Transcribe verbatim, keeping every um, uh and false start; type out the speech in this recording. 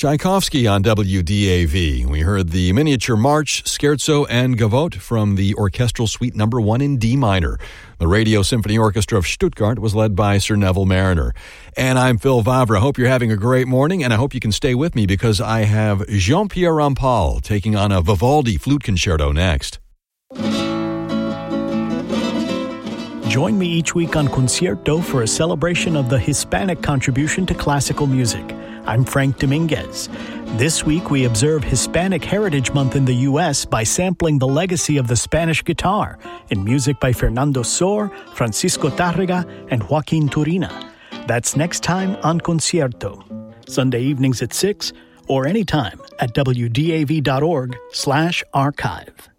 Tchaikovsky on W D A V. We heard the Miniature March, Scherzo, and Gavotte from the Orchestral Suite Number one in D minor. The Radio Symphony Orchestra of Stuttgart was led by Sir Neville Marriner. And I'm Phil Vavra. I hope you're having a great morning, and I hope you can stay with me because I have Jean-Pierre Rampal taking on a Vivaldi flute concerto next. Join me each week on Concierto for a celebration of the Hispanic contribution to classical music. I'm Frank Dominguez. This week we observe Hispanic Heritage Month in the U S by sampling the legacy of the Spanish guitar in music by Fernando Sor, Francisco Tárrega, and Joaquin Turina. That's next time on Concierto. Sunday evenings at six or anytime at W D A V dot org slash archive.